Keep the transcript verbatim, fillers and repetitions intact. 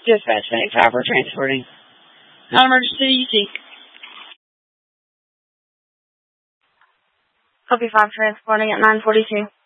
Dispatch ninety-five, we're transporting. Non-emergency, U T. Copy five, transporting at nine forty-two.